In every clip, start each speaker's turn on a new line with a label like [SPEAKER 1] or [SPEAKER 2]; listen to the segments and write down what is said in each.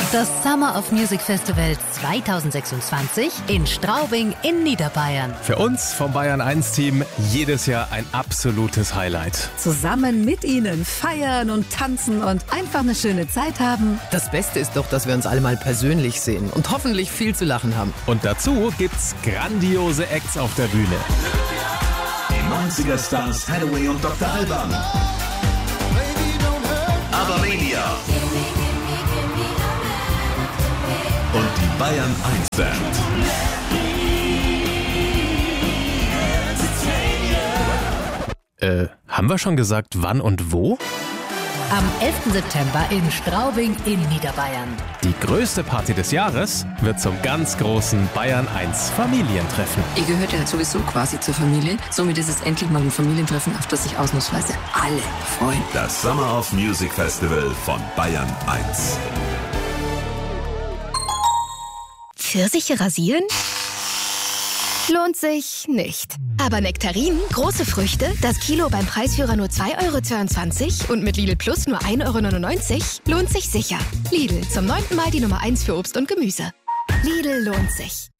[SPEAKER 1] Das Summer of Music Festival 2026 in Straubing in Niederbayern.
[SPEAKER 2] Für uns vom Bayern 1 Team jedes Jahr ein absolutes Highlight.
[SPEAKER 3] Zusammen mit Ihnen feiern und tanzen und einfach eine schöne Zeit haben.
[SPEAKER 4] Das Beste ist doch, dass wir uns alle mal persönlich sehen und hoffentlich viel zu lachen haben.
[SPEAKER 2] Und dazu gibt's grandiose Acts auf der Bühne.
[SPEAKER 5] Die 90er Stars Hathaway und Dr. Alban. Abermania. Und die Bayern 1 Band.
[SPEAKER 2] Haben wir schon gesagt, wann und wo?
[SPEAKER 1] Am 11. September in Straubing in Niederbayern.
[SPEAKER 2] Die größte Party des Jahres wird zum ganz großen Bayern 1 Familientreffen.
[SPEAKER 6] Ihr gehört ja sowieso quasi zur Familie. Somit ist es endlich mal ein Familientreffen, auf das sich ausnahmsweise alle freuen.
[SPEAKER 5] Das Summer of Music Festival von Bayern 1.
[SPEAKER 7] Pfirsiche rasieren? Lohnt sich nicht. Aber Nektarinen, große Früchte, das Kilo beim Preisführer nur 2,22 € und mit Lidl Plus nur 1,99 € lohnt sich sicher. Lidl, zum 9. Mal die Nummer 1 für Obst und Gemüse. Lidl lohnt sich.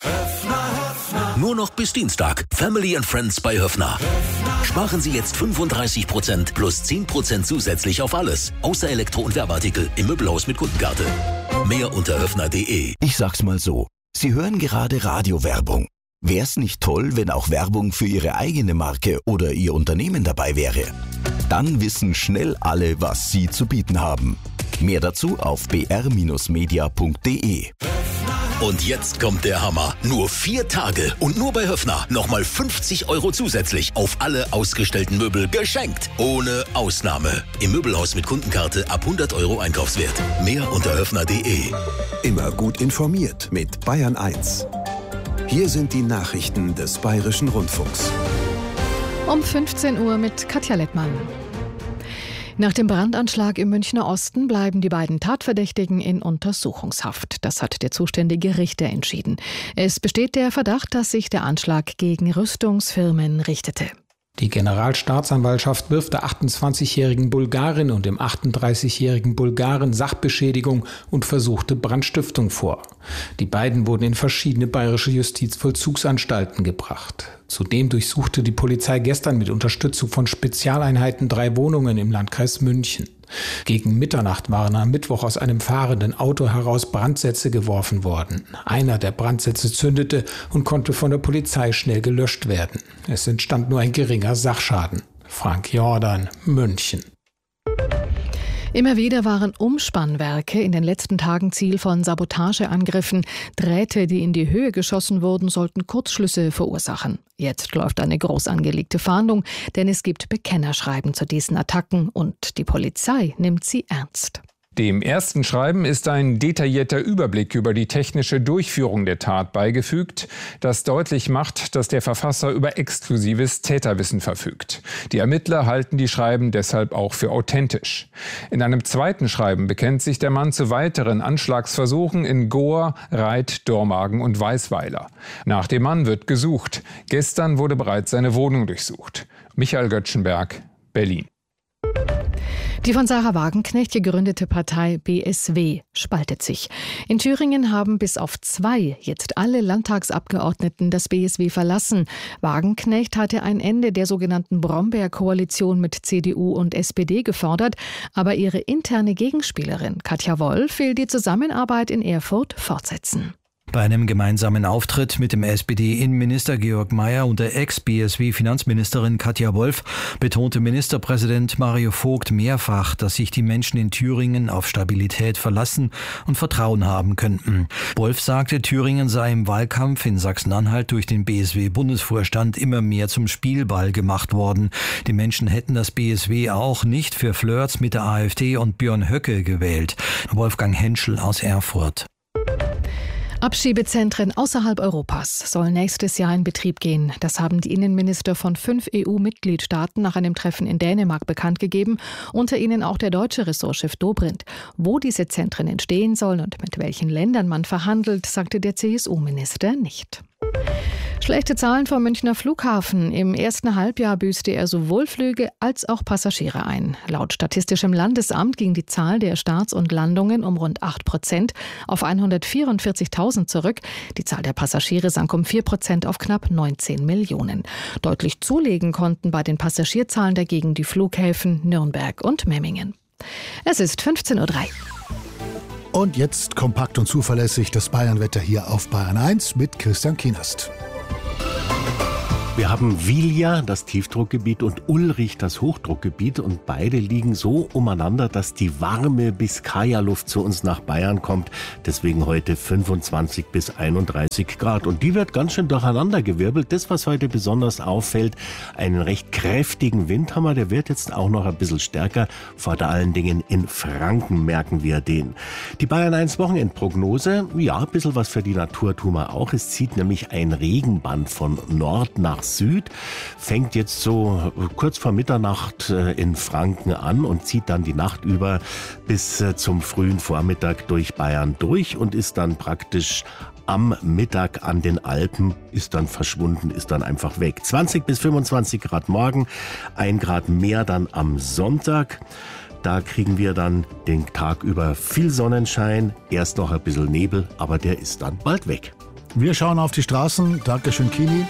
[SPEAKER 8] Nur noch bis Dienstag. Family and Friends bei Höffner. Sparen Sie jetzt 35% plus 10% zusätzlich auf alles. Außer Elektro- und Werbeartikel im Möbelhaus mit Kundenkarte. Mehr unter höffner.de.
[SPEAKER 9] Ich sag's mal so. Sie hören gerade Radiowerbung. Wär's nicht toll, wenn auch Werbung für Ihre eigene Marke oder Ihr Unternehmen dabei wäre? Dann wissen schnell alle, was Sie zu bieten haben. Mehr dazu auf br-media.de.
[SPEAKER 8] Und jetzt kommt der Hammer. Nur 4 Tage und nur bei Höffner nochmal 50 € zusätzlich auf alle ausgestellten Möbel geschenkt. Ohne Ausnahme. Im Möbelhaus mit Kundenkarte ab 100 € Einkaufswert. Mehr unter höffner.de.
[SPEAKER 10] Immer gut informiert mit Bayern 1. Hier sind die Nachrichten des Bayerischen Rundfunks.
[SPEAKER 11] Um 15 Uhr mit Katja Lettmann. Nach dem Brandanschlag im Münchner Osten bleiben die beiden Tatverdächtigen in Untersuchungshaft. Das hat der zuständige Richter entschieden. Es besteht der Verdacht, dass sich der Anschlag gegen Rüstungsfirmen richtete.
[SPEAKER 12] Die Generalstaatsanwaltschaft wirft der 28-jährigen Bulgarin und dem 38-jährigen Bulgaren Sachbeschädigung und versuchte Brandstiftung vor. Die beiden wurden in verschiedene bayerische Justizvollzugsanstalten gebracht. Zudem durchsuchte die Polizei gestern mit Unterstützung von Spezialeinheiten 3 Wohnungen im Landkreis München. Gegen Mitternacht waren am Mittwoch aus einem fahrenden Auto heraus Brandsätze geworfen worden. Einer der Brandsätze zündete und konnte von der Polizei schnell gelöscht werden. Es entstand nur ein geringer Sachschaden. Frank Jordan, München.
[SPEAKER 11] Immer wieder waren Umspannwerke in den letzten Tagen Ziel von Sabotageangriffen. Drähte, die in die Höhe geschossen wurden, sollten Kurzschlüsse verursachen. Jetzt läuft eine groß angelegte Fahndung, denn es gibt Bekennerschreiben zu diesen Attacken und die Polizei nimmt sie ernst.
[SPEAKER 13] Dem ersten Schreiben ist ein detaillierter Überblick über die technische Durchführung der Tat beigefügt, das deutlich macht, dass der Verfasser über exklusives Täterwissen verfügt. Die Ermittler halten die Schreiben deshalb auch für authentisch. In einem zweiten Schreiben bekennt sich der Mann zu weiteren Anschlagsversuchen in Goa, Reit, Dormagen und Weißweiler. Nach dem Mann wird gesucht. Gestern wurde bereits seine Wohnung durchsucht. Michael Göttschenberg, Berlin.
[SPEAKER 11] Die von Sarah Wagenknecht gegründete Partei BSW spaltet sich. In Thüringen haben bis auf 2 jetzt alle Landtagsabgeordneten das BSW verlassen. Wagenknecht hatte ein Ende der sogenannten Brombeer-Koalition mit CDU und SPD gefordert, aber ihre interne Gegenspielerin Katja Wolf will die Zusammenarbeit in Erfurt fortsetzen.
[SPEAKER 14] Bei einem gemeinsamen Auftritt mit dem SPD-Innenminister Georg Mayer und der Ex-BSW-Finanzministerin Katja Wolf betonte Ministerpräsident Mario Vogt mehrfach, dass sich die Menschen in Thüringen auf Stabilität verlassen und Vertrauen haben könnten. Wolf sagte, Thüringen sei im Wahlkampf in Sachsen-Anhalt durch den BSW-Bundesvorstand immer mehr zum Spielball gemacht worden. Die Menschen hätten das BSW auch nicht für Flirts mit der AfD und Björn Höcke gewählt. Wolfgang Henschel aus Erfurt.
[SPEAKER 11] Abschiebezentren außerhalb Europas sollen nächstes Jahr in Betrieb gehen. Das haben die Innenminister von 5 EU-Mitgliedstaaten nach einem Treffen in Dänemark bekannt gegeben. Unter ihnen auch der deutsche Ressortchef Dobrindt. Wo diese Zentren entstehen sollen und mit welchen Ländern man verhandelt, sagte der CSU-Minister nicht. Schlechte Zahlen vom Münchner Flughafen. Im ersten Halbjahr büßte er sowohl Flüge als auch Passagiere ein. Laut Statistischem Landesamt ging die Zahl der Starts und Landungen um rund 8% auf 144.000 zurück. Die Zahl der Passagiere sank um 4% auf knapp 19 Millionen. Deutlich zulegen konnten bei den Passagierzahlen dagegen die Flughäfen Nürnberg und Memmingen. Es ist 15:03 Uhr.
[SPEAKER 15] Und jetzt kompakt und zuverlässig das Bayernwetter hier auf Bayern 1 mit Christian Kienast.
[SPEAKER 16] Wir haben Wilia, das Tiefdruckgebiet, und Ulrich, das Hochdruckgebiet. Und beide liegen so umeinander, dass die warme Biskaya-Luft zu uns nach Bayern kommt. Deswegen heute 25 bis 31 Grad. Und die wird ganz schön durcheinandergewirbelt. Das, was heute besonders auffällt, einen recht kräftigen Wind haben wir. Der wird jetzt auch noch ein bisschen stärker. Vor allen Dingen in Franken merken wir den. Die Bayern 1 Wochenendprognose. Ja, ein bisschen was für die Natur tun wir auch. Es zieht nämlich ein Regenband von Nord nach Süd, fängt jetzt so kurz vor Mitternacht in Franken an und zieht dann die Nacht über bis zum frühen Vormittag durch Bayern durch und ist dann praktisch am Mittag an den Alpen, ist dann verschwunden, ist dann einfach weg. 20 bis 25 Grad morgen, 1 Grad mehr dann am Sonntag. Da kriegen wir dann den Tag über viel Sonnenschein, erst noch ein bisschen Nebel, aber der ist dann bald weg.
[SPEAKER 15] Wir schauen auf die Straßen. Dankeschön, Kini.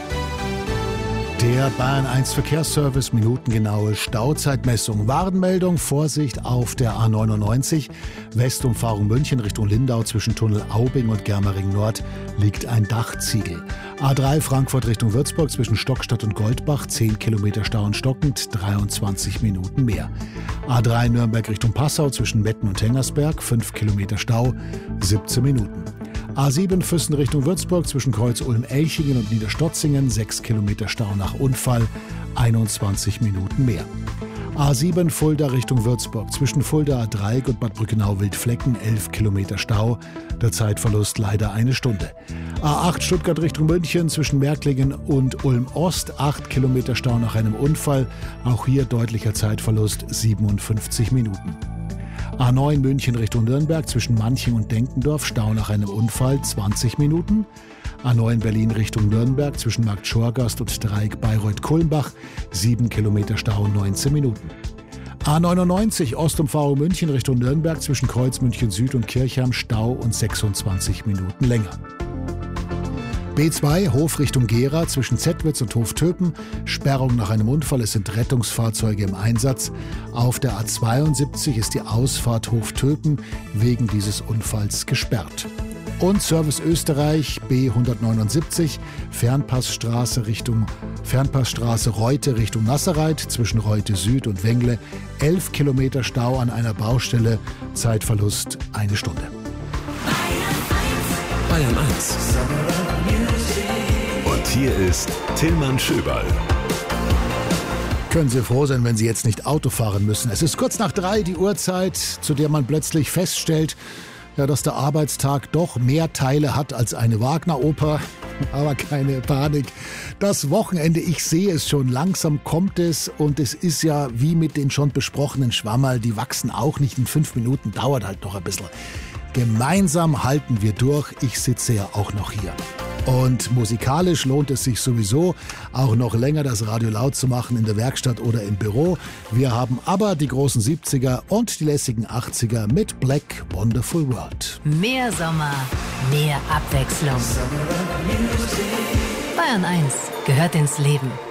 [SPEAKER 15] Der Bayern 1 Verkehrsservice, minutengenaue Stauzeitmessung. Warnmeldung, Vorsicht auf der A99. Westumfahrung München Richtung Lindau zwischen Tunnel Aubing und Germering Nord liegt ein Dachziegel. A3 Frankfurt Richtung Würzburg zwischen Stockstadt und Goldbach, 10 Kilometer Stau und stockend, 23 Minuten mehr. A3 Nürnberg Richtung Passau zwischen Metten und Hengersberg, 5 Kilometer Stau, 17 Minuten. A7 Füssen Richtung Würzburg zwischen Kreuz Ulm-Elchingen und Niederstotzingen, 6 Kilometer Stau nach Unfall, 21 Minuten mehr. A7 Fulda Richtung Würzburg zwischen Fulda A3 und Bad Brückenau-Wildflecken, 11 Kilometer Stau, der Zeitverlust leider 1 Stunde. A8 Stuttgart Richtung München zwischen Märklingen und Ulm-Ost, 8 Kilometer Stau nach einem Unfall, auch hier deutlicher Zeitverlust, 57 Minuten. A9 München Richtung Nürnberg zwischen Manching und Denkendorf, Stau nach einem Unfall, 20 Minuten. A9 Berlin Richtung Nürnberg zwischen Markt Schorgast und Dreieck Bayreuth-Kulmbach, 7 Kilometer Stau, 19 Minuten. A99 Ostumfahrung München Richtung Nürnberg zwischen Kreuz München Süd und Kirchheim, Stau und 26 Minuten länger. B2 Hof Richtung Gera zwischen Zettwitz und Hoftöpen, Sperrung nach einem Unfall, es sind Rettungsfahrzeuge im Einsatz. Auf der A72 ist die Ausfahrt Hoftöpen wegen dieses Unfalls gesperrt. Und Service Österreich B179 Fernpassstraße Reute Richtung Nasserreit zwischen Reute Süd und Wengle, 11 Kilometer Stau an einer Baustelle, Zeitverlust 1 Stunde.
[SPEAKER 5] Bayern 1. Und hier ist Tillmann Schöberl.
[SPEAKER 15] Können Sie froh sein, wenn Sie jetzt nicht Auto fahren müssen. Es ist kurz nach 3 die Uhrzeit, zu der man plötzlich feststellt, ja, dass der Arbeitstag doch mehr Teile hat als eine Wagner-Oper. Aber keine Panik. Das Wochenende, ich sehe es schon, langsam kommt es. Und es ist ja wie mit den schon besprochenen Schwammerl, die wachsen auch nicht in 5 Minuten, dauert halt noch ein bisschen. Gemeinsam halten wir durch. Ich sitze ja auch noch hier. Und musikalisch lohnt es sich sowieso, auch noch länger das Radio laut zu machen in der Werkstatt oder im Büro. Wir haben aber die großen 70er und die lässigen 80er mit Black Wonderful World.
[SPEAKER 1] Mehr Sommer, mehr Abwechslung. Bayern 1 gehört ins Leben.